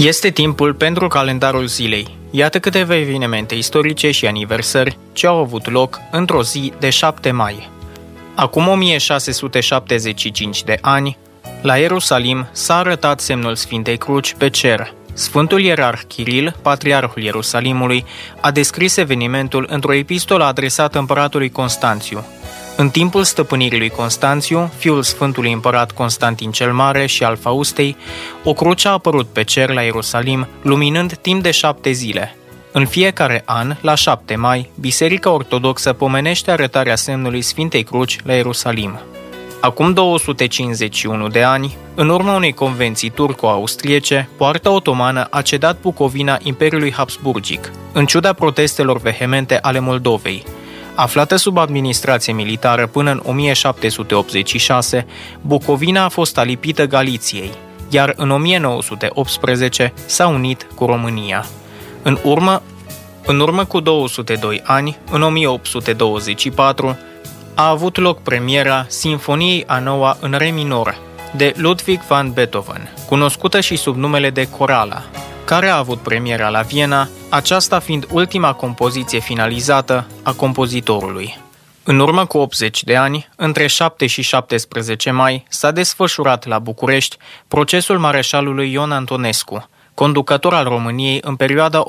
Este timpul pentru calendarul zilei. Iată câteva evenimente istorice și aniversări ce au avut loc într-o zi de 7 mai. Acum 1675 de ani, la Ierusalim s-a arătat semnul Sfintei Cruci pe cer. Sfântul ierarh Chiril, patriarhul Ierusalimului, a descris evenimentul într-o epistolă adresată împăratului Constanțiu. În timpul stăpânirii lui Constanțiu, fiul Sfântului Împărat Constantin cel Mare și al Faustei, o cruce a apărut pe cer la Ierusalim, luminând timp de 7 zile. În fiecare an, la 7 mai, Biserica Ortodoxă pomenește arătarea semnului Sfintei Cruci la Ierusalim. Acum 251 de ani, în urma unei convenții turco-austriece, poarta otomană a cedat Bucovina Imperiului Habsburgic, în ciuda protestelor vehemente ale Moldovei. Aflată sub administrație militară până în 1786, Bucovina a fost alipită Galiției, iar în 1918 s-a unit cu România. În urmă cu 202 ani, în 1824, a avut loc premiera Sinfoniei a noua în re minor de Ludwig van Beethoven, cunoscută și sub numele de Corala, care a avut premiera la Viena, aceasta fiind ultima compoziție finalizată a compozitorului. În urmă cu 80 de ani, între 7 și 17 mai, s-a desfășurat la București procesul mareșalului Ion Antonescu, conducător al României în perioada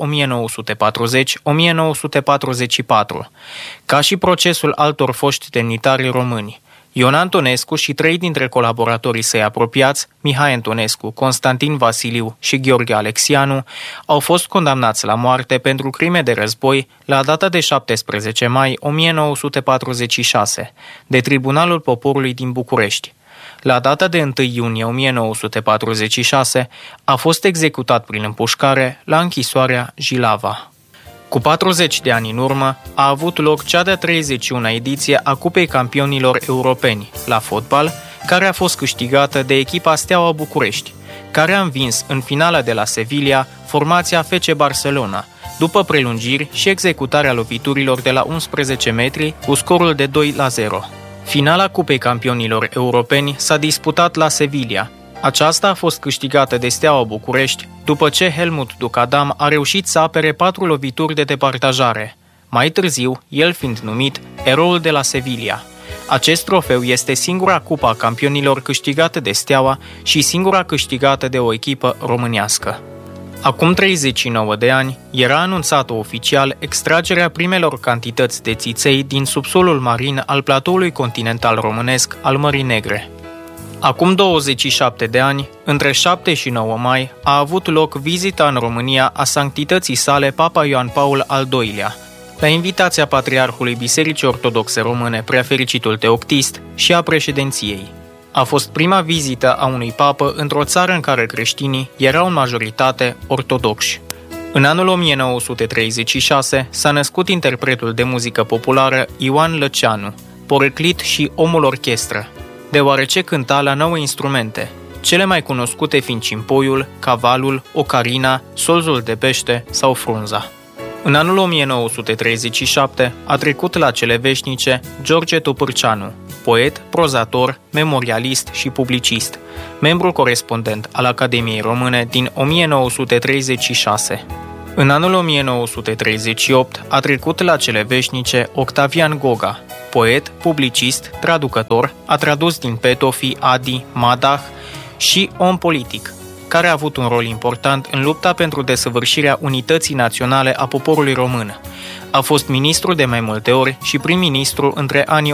1940-1944, ca și procesul altor foști demnitari români. Ion Antonescu și 3 dintre colaboratorii săi apropiați, Mihai Antonescu, Constantin Vasiliu și Gheorghe Alexianu, au fost condamnați la moarte pentru crime de război la data de 17 mai 1946 de Tribunalul Poporului din București. La data de 1 iunie 1946 a fost executat prin împușcare la închisoarea Jilava. Cu 40 de ani în urmă a avut loc cea de-a 31-a ediție a Cupei Campionilor Europeni la fotbal, care a fost câștigată de echipa Steaua București, care a învins în finala de la Sevilla formația FC Barcelona, după prelungiri și executarea loviturilor de la 11 metri cu scorul de 2-0. Finala Cupei Campionilor Europeni s-a disputat la Sevilla. Aceasta a fost câștigată de Steaua București după ce Helmut Ducadam a reușit să apere 4 lovituri de departajare. Mai târziu, el fiind numit eroul de la Sevilla. Acest trofeu este singura cupă a campionilor câștigată de Steaua și singura câștigată de o echipă românească. Acum 39 de ani, era anunțată oficial extragerea primelor cantități de țiței din subsolul marin al platoului continental românesc al Mării Negre. Acum 27 de ani, între 7 și 9 mai, a avut loc vizita în România a sanctității sale Papa Ioan Paul al II-lea, la invitația Patriarhului Bisericii Ortodoxe Române, Preafericitul Teoctist, și a președinției. A fost prima vizită a unui papă într-o țară în care creștinii erau în majoritate ortodoxi. În anul 1936 s-a născut interpretul de muzică populară Ioan Lăceanu, poreclit și omul orchestră, deoarece cânta la 9 instrumente, cele mai cunoscute fiind cimpoiul, cavalul, ocarina, solzul de pește sau frunza. În anul 1937 a trecut la cele veșnice George Topârceanu, poet, prozator, memorialist și publicist, membru corespondent al Academiei Române din 1936. În anul 1938 a trecut la cele veșnice Octavian Goga, poet, publicist, traducător, a tradus din Petofi, Adi, Madah și om politic, care a avut un rol important în lupta pentru desăvârșirea unității naționale a poporului român. A fost ministru de mai multe ori și prim-ministru între anii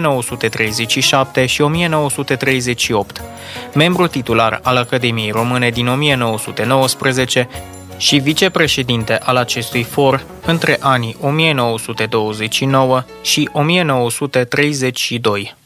1937 și 1938, membru titular al Academiei Române din 1919 și vicepreședinte al acestui for între anii 1929 și 1932.